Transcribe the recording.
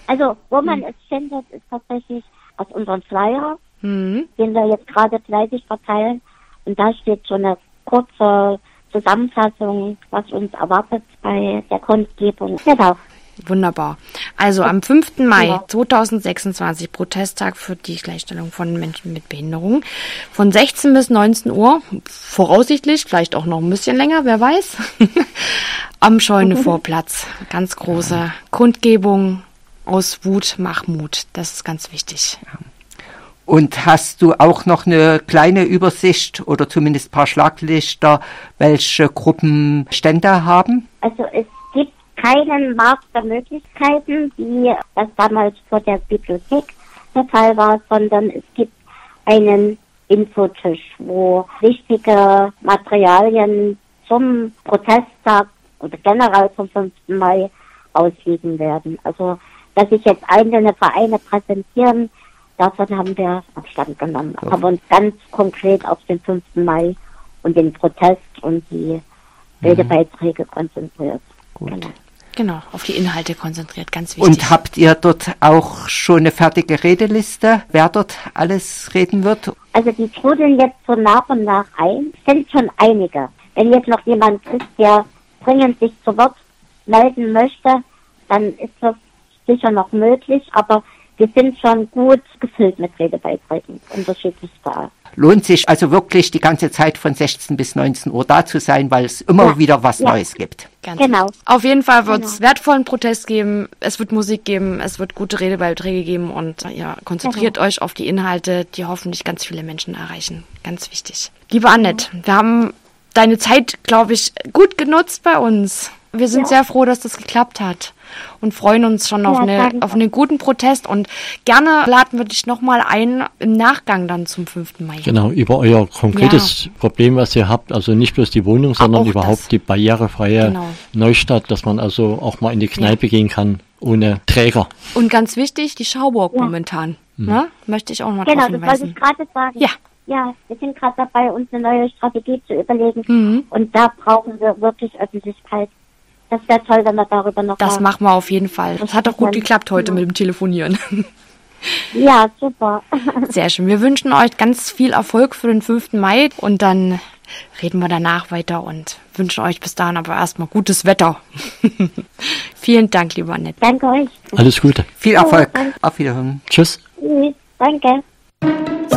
Also, wo man es findet, ist tatsächlich aus unserem Flyer, den wir jetzt gerade fleißig verteilen. Und da steht so eine kurze Zusammenfassung, was uns erwartet bei der Kundgebung. Genau. Wunderbar. Also am 5. Mai 2026, Protesttag für die Gleichstellung von Menschen mit Behinderung, von 16 bis 19 Uhr, voraussichtlich, vielleicht auch noch ein bisschen länger, wer weiß, am Scheune-Vorplatz. Ganz große Kundgebung aus Wut, mach Mut. Das ist ganz wichtig. Und hast du auch noch eine kleine Übersicht oder zumindest ein paar Schlaglichter, welche Gruppen Stände haben? Also es gibt keinen Markt der Möglichkeiten, wie das damals vor der Bibliothek der Fall war, sondern es gibt einen Infotisch, wo wichtige Materialien zum Protesttag oder generell zum 5. Mai ausliegen werden. Also, dass sich jetzt einzelne Vereine präsentieren, davon haben wir Abstand genommen. Ja. Haben uns ganz konkret auf den 5. Mai und den Protest und die Redebeiträge konzentriert. Gut. Genau, auf die Inhalte konzentriert, ganz wichtig. Und habt ihr dort auch schon eine fertige Redeliste, wer dort alles reden wird? Also die trudeln jetzt so nach und nach ein. Es sind schon einige. Wenn jetzt noch jemand ist, der dringend sich zu Wort melden möchte, dann ist das sicher noch möglich, aber wir sind schon gut gefüllt mit Redebeiträgen, unterschiedlichster Art. Lohnt sich also wirklich die ganze Zeit von 16 bis 19 Uhr da zu sein, weil es immer wieder was Neues gibt. Ganz genau. Auf jeden Fall wird es wertvollen Protest geben, es wird Musik geben, es wird gute Redebeiträge geben und konzentriert euch auf die Inhalte, die hoffentlich ganz viele Menschen erreichen. Ganz wichtig. Liebe Annette, wir haben deine Zeit, glaube ich, gut genutzt bei uns. Wir sind sehr froh, dass das geklappt hat und freuen uns schon auf einen guten Protest und gerne laden wir dich nochmal ein im Nachgang dann zum 5. Mai. Genau, über euer konkretes Problem, was ihr habt, also nicht bloß die Wohnung, sondern überhaupt die barrierefreie Neustadt, dass man also auch mal in die Kneipe gehen kann, ohne Träger. Und ganz wichtig, die Schauburg momentan, ne? Möchte ich auch mal drauf hinweisen. Genau, das wollte ich gerade sagen. Ja, wir sind gerade dabei, uns eine neue Strategie zu überlegen und da brauchen wir wirklich Öffentlichkeit. Das wäre toll, wenn wir darüber noch Das machen wir auf jeden Fall. Das hat auch gut geklappt heute mit dem Telefonieren. Ja, super. Sehr schön. Wir wünschen euch ganz viel Erfolg für den 5. Mai und dann reden wir danach weiter und wünschen euch bis dahin aber erstmal gutes Wetter. Vielen Dank, lieber Annette. Danke euch. Alles Gute. Viel Erfolg. Auf Wiederhören. Tschüss. Tschüss. Danke.